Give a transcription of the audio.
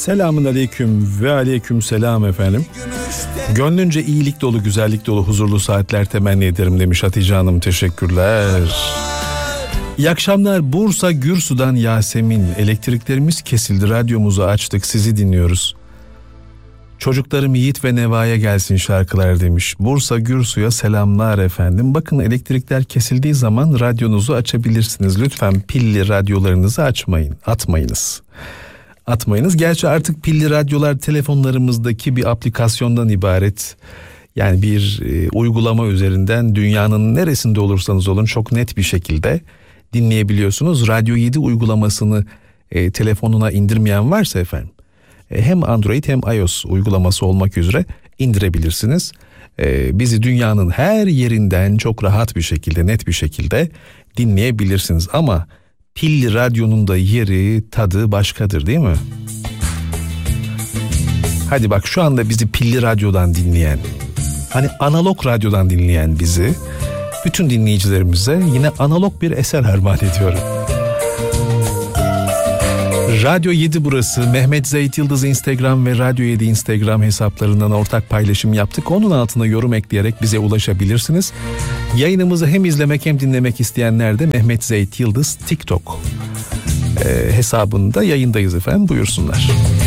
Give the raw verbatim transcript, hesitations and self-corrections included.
Selamun aleyküm ve aleyküm selam efendim. Gönlünce iyilik dolu, güzellik dolu, huzurlu saatler temenni ederim demiş Hatice Hanım. Teşekkürler. İyi akşamlar. Bursa Gürsu'dan Yasemin. Elektriklerimiz kesildi. Radyomuzu açtık. Sizi dinliyoruz. Çocuklarım Yiğit ve Neva'ya gelsin şarkılar demiş. Bursa Gürsu'ya selamlar efendim. Bakın, elektrikler kesildiği zaman radyonuzu açabilirsiniz. Lütfen pilli radyolarınızı açmayın. Atmayınız. Atmayınız. Gerçi artık pilli radyolar telefonlarımızdaki bir aplikasyondan ibaret. Yani bir e, uygulama üzerinden dünyanın neresinde olursanız olun çok net bir şekilde dinleyebiliyorsunuz. Radyo yedi uygulamasını e, telefonuna indirmeyen varsa efendim, e, hem Android hem iOS uygulaması olmak üzere indirebilirsiniz. E, bizi dünyanın her yerinden çok rahat bir şekilde, net bir şekilde dinleyebilirsiniz. Ama pilli radyonun da yeri, tadı başkadır değil mi? Hadi bak, şu anda bizi pilli radyodan dinleyen, hani analog radyodan dinleyen bizi, bütün dinleyicilerimize yine analog bir eser armağan ediyorum. Radyo yedi burası. Mehmet Zeyt Yıldız Instagram ve Radyo yedi Instagram hesaplarından ortak paylaşım yaptık. Onun altına yorum ekleyerek bize ulaşabilirsiniz. Yayınımızı hem izlemek hem dinlemek isteyenler de Mehmet Zeyt Yıldız TikTok e, hesabında yayındayız efendim. Buyursunlar.